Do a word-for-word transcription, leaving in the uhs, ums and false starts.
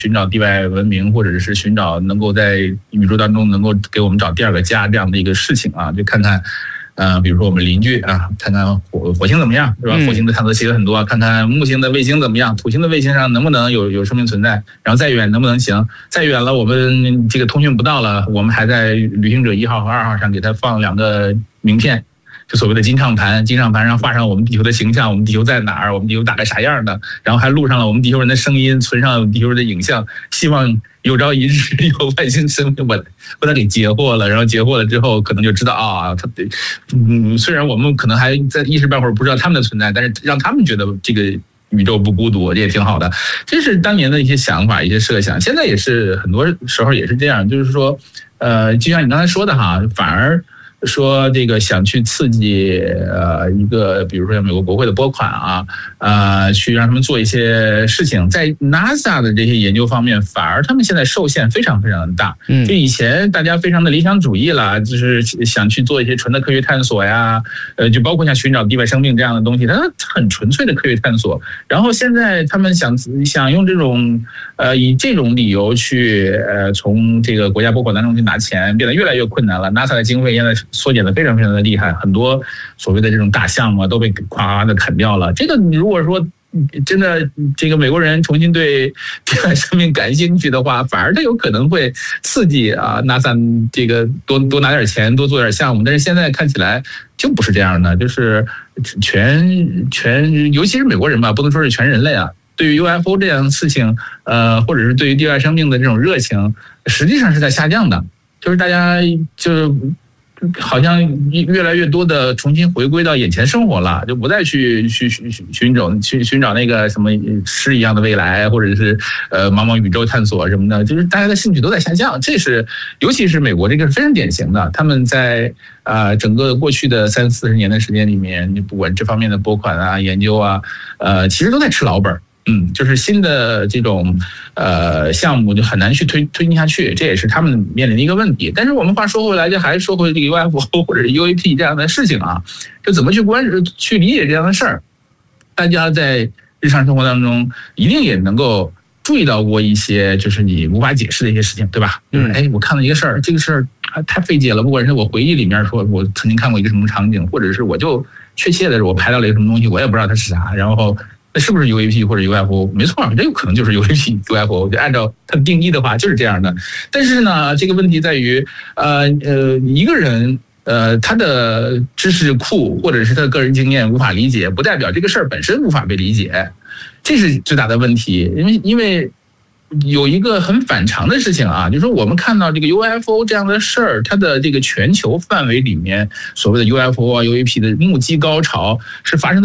寻找地外文明，或者是寻找能够在宇宙当中能够给我们找第二个家这样的一个事情啊，就看看。呃，比如说我们邻居啊，看看火火星怎么样，是吧？火星的探测器有很多，看看木星的卫星怎么样，土星的卫星上能不能有有生命存在，然后再远能不能行？再远了，我们这个通讯不到了，我们还在旅行者一号和二号上给它放两个名片。就所谓的金唱盘，金唱盘上画上我们地球的形象，我们地球在哪儿，我们地球大概啥样的，然后还录上了我们地球人的声音，存上地球人的影像，希望有朝一日有外星生命把把它给截获了，然后截获了之后，可能就知道啊，他嗯，虽然我们可能还在一时半会儿不知道他们的存在，但是让他们觉得这个宇宙不孤独，这也挺好的。这是当年的一些想法，一些设想，现在也是很多时候也是这样，就是说，呃，就像你刚才说的哈，反而。说这个想去刺激呃一个，比如说像美国国会的拨款啊，呃，去让他们做一些事情，在 NASA 的这些研究方面，反而他们现在受限非常非常的大。嗯，就以前大家非常的理想主义了，就是想去做一些纯的科学探索呀，呃，就包括像寻找地外生命这样的东西，它很纯粹的科学探索。然后现在他们想想用这种呃以这种理由去呃从这个国家拨款当中去拿钱，变得越来越困难了。NASA 的经费现在缩减的非常非常的厉害，很多所谓的这种大项目都被夸夸的砍掉了。这个如果说真的这个美国人重新对地外生命感兴趣的话，反而它有可能会刺激啊 NASA 这个多多拿点钱，多做点项目。但是现在看起来就不是这样的，就是全全尤其是美国人吧，不能说是全人类啊，对于 U F O 这样的事情，呃，或者是对于地外生命的这种热情，实际上是在下降的。就是大家就。好像越来越多的重新回归到眼前生活了，就不再去去寻寻找去寻找那个什么诗一样的未来，或者是呃茫茫宇宙探索什么的，就是大家的兴趣都在下降。这是尤其是美国这个是非常典型的，他们在呃整个过去的三四十年的时间里面，你不管这方面的拨款啊、研究啊，呃其实都在吃老本。嗯，就是新的这种呃项目就很难去推推进下去，这也是他们面临的一个问题。但是我们话说回来，就还是说回这个 U F O 或者 U A P 这样的事情啊，就怎么去关去理解这样的事儿，大家在日常生活当中一定也能够注意到过一些就是你无法解释的一些事情，对吧？就是哎，我看到一个事儿，这个事儿太费解了，不管是我回忆里面说我曾经看过一个什么场景，或者是我就确切的是我拍到了一个什么东西，我也不知道它是啥，然后。那是不是 U A P 或者 U F O？ 没错，这有可能就是 U A P、U F O。就按照它的定义的话，就是这样的。但是呢，这个问题在于，呃呃，一个人呃他的知识库或者是他的个人经验无法理解，不代表这个事儿本身无法被理解，这是最大的问题。因为因为有一个很反常的事情啊，就是说我们看到这个 U F O 这样的事儿，它的这个全球范围里面，所谓的 U F O 啊、U A P 的目击高潮是发生在。